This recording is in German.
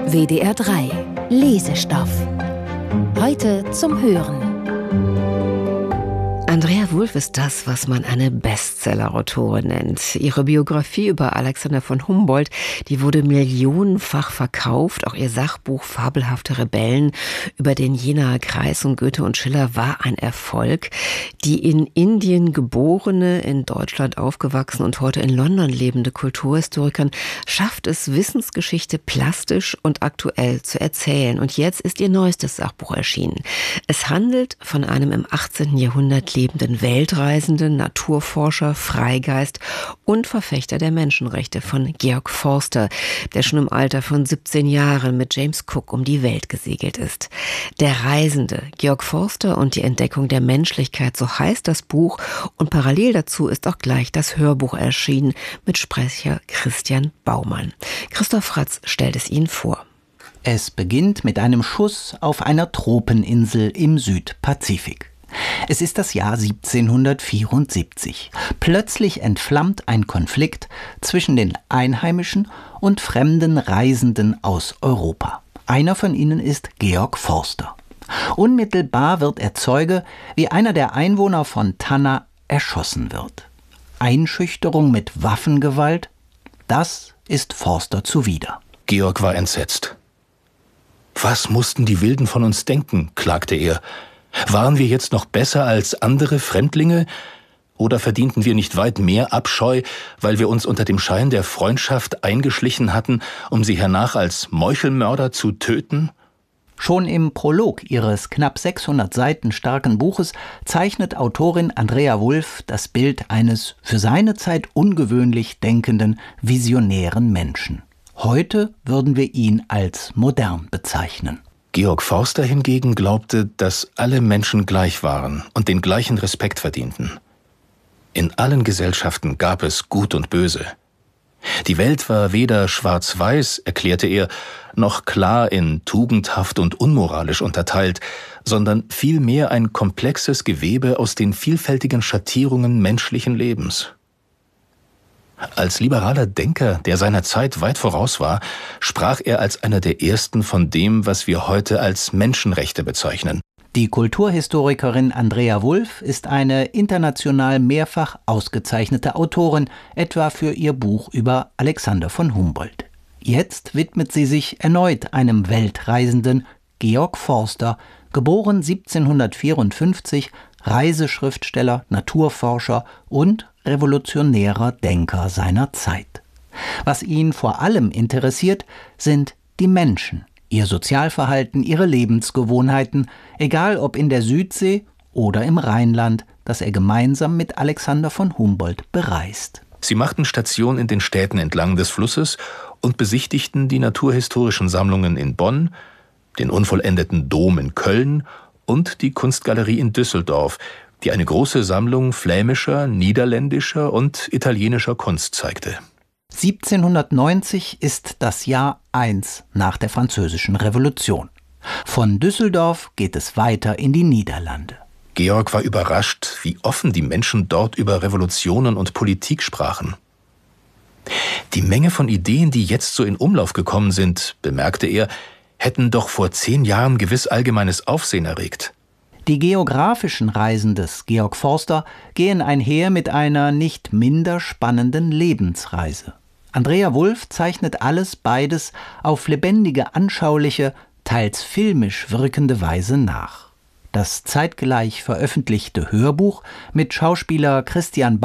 WDR 3 Lesestoff. Heute zum Hören. Andrea Wulf ist das, was man eine Bestseller-Autorin nennt. Ihre Biografie über Alexander von Humboldt, die wurde millionenfach verkauft. Auch ihr Sachbuch Fabelhafte Rebellen über den Jenaer Kreis und Goethe und Schiller war ein Erfolg. Die in Indien geborene, in Deutschland aufgewachsene und heute in London lebende Kulturhistorikerin schafft es, Wissensgeschichte plastisch und aktuell zu erzählen. Und jetzt ist ihr neuestes Sachbuch erschienen. Es handelt von einem im 18. Jahrhundert lebenden Weltreisenden, Naturforscher, Freigeist und Verfechter der Menschenrechte von Georg Forster, der schon im Alter von 17 Jahren mit James Cook um die Welt gesegelt ist. Der Reisende, Georg Forster und die Entdeckung der Menschlichkeit, so heißt das Buch, und parallel dazu ist auch gleich das Hörbuch erschienen mit Sprecher Christian Baumann. Christoph Ratz stellt es Ihnen vor. Es beginnt mit einem Schuss auf einer Tropeninsel im Südpazifik. Es ist das Jahr 1774. Plötzlich entflammt ein Konflikt zwischen den Einheimischen und fremden Reisenden aus Europa. Einer von ihnen ist Georg Forster. Unmittelbar wird er Zeuge, wie einer der Einwohner von Tanna erschossen wird. Einschüchterung mit Waffengewalt, das ist Forster zuwider. Georg war entsetzt. Was mussten die Wilden von uns denken, klagte er. Waren wir jetzt noch besser als andere Fremdlinge? Oder verdienten wir nicht weit mehr Abscheu, weil wir uns unter dem Schein der Freundschaft eingeschlichen hatten, um sie hernach als Meuchelmörder zu töten? Schon im Prolog ihres knapp 600 Seiten starken Buches zeichnet Autorin Andrea Wulf das Bild eines für seine Zeit ungewöhnlich denkenden, visionären Menschen. Heute würden wir ihn als modern bezeichnen. Georg Forster hingegen glaubte, dass alle Menschen gleich waren und den gleichen Respekt verdienten. In allen Gesellschaften gab es Gut und Böse. Die Welt war weder schwarz-weiß, erklärte er, noch klar in tugendhaft und unmoralisch unterteilt, sondern vielmehr ein komplexes Gewebe aus den vielfältigen Schattierungen menschlichen Lebens. Als liberaler Denker, der seiner Zeit weit voraus war, sprach er als einer der ersten von dem, was wir heute als Menschenrechte bezeichnen. Die Kulturhistorikerin Andrea Wulf ist eine international mehrfach ausgezeichnete Autorin, etwa für ihr Buch über Alexander von Humboldt. Jetzt widmet sie sich erneut einem Weltreisenden, Georg Forster, geboren 1754, Reiseschriftsteller, Naturforscher und revolutionärer Denker seiner Zeit. Was ihn vor allem interessiert, sind die Menschen, ihr Sozialverhalten, ihre Lebensgewohnheiten, egal ob in der Südsee oder im Rheinland, das er gemeinsam mit Alexander von Humboldt bereist. Sie machten Station in den Städten entlang des Flusses und besichtigten die naturhistorischen Sammlungen in Bonn, den unvollendeten Dom in Köln und die Kunstgalerie in Düsseldorf, die eine große Sammlung flämischer, niederländischer und italienischer Kunst zeigte. 1790 ist das Jahr 1 nach der Französischen Revolution. Von Düsseldorf geht es weiter in die Niederlande. Georg war überrascht, wie offen die Menschen dort über Revolutionen und Politik sprachen. Die Menge von Ideen, die jetzt so in Umlauf gekommen sind, bemerkte er, hätten doch vor 10 Jahren gewiss allgemeines Aufsehen erregt. Die geografischen Reisen des Georg Forster gehen einher mit einer nicht minder spannenden Lebensreise. Andrea Wulf zeichnet beides auf lebendige, anschauliche, teils filmisch wirkende Weise nach. Das zeitgleich veröffentlichte Hörbuch mit Schauspieler Christian